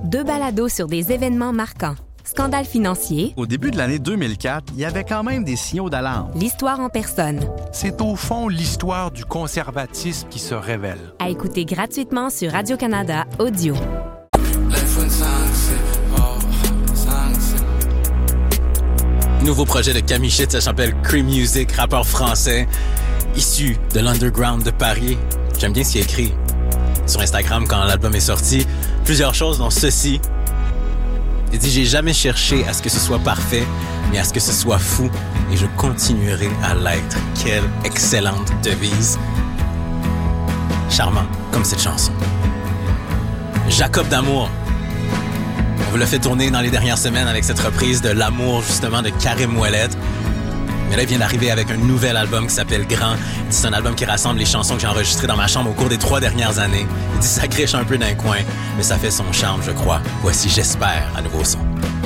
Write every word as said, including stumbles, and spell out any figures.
Deux balados sur des événements marquants. Scandale financier. Au début de l'année deux mille quatre, il y avait quand même des signaux d'alarme. L'histoire en personne. C'est au fond l'histoire du conservatisme qui se révèle. À écouter gratuitement sur Radio-Canada Audio. Nouveau projet de Camichette, ça s'appelle Cree Music, rappeur français, issu de l'underground de Paris. J'aime bien ce qu'il écrit sur Instagram quand l'album est sorti. Plusieurs choses, dont ceci. Il dit « J'ai jamais cherché à ce que ce soit parfait, mais à ce que ce soit fou, et je continuerai à l'être. » Quelle excellente devise. Charmant, comme cette chanson. Jacob d'Amour. On vous l'a fait tourner dans les dernières semaines avec cette reprise de L'amour, justement, de Karim Ouellet. Mais là, il vient d'arriver avec un nouvel album qui s'appelle Grand. Il dit c'est un album qui rassemble les chansons que j'ai enregistrées dans ma chambre au cours des trois dernières années. Il dit ça criche un peu d'un coin, mais ça fait son charme, je crois. Voici J'espère, à nouveau son.